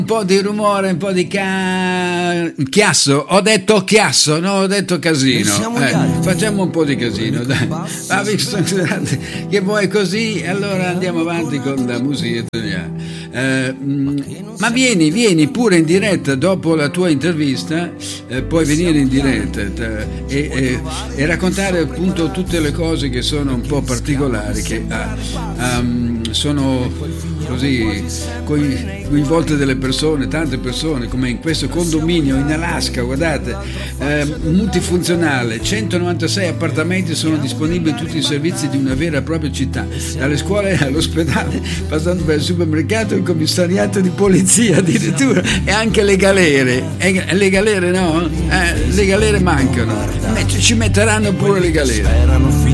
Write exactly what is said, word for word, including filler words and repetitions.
Un po' di rumore, un po' di ca... chiasso. Ho detto chiasso, no, ho detto casino. Eh, facciamo un po' di casino, dai. Ma visto che vuoi così, allora andiamo avanti con la musica italiana. Eh, ma vieni, vieni pure in diretta dopo la tua intervista, eh, puoi venire in diretta e, e, e raccontare appunto tutte le cose che sono un po' particolari, che uh, um, sono così coinvolte delle persone, tante persone, come in questo condominio in Alaska, guardate, eh, multifunzionale, centonovantasei appartamenti sono disponibili tutti i servizi di una vera e propria città, dalle scuole all'ospedale, passando per il supermercato, il commissariato di polizia addirittura, e anche le galere. E le galere no? Eh, le galere mancano, ci metteranno pure le galere.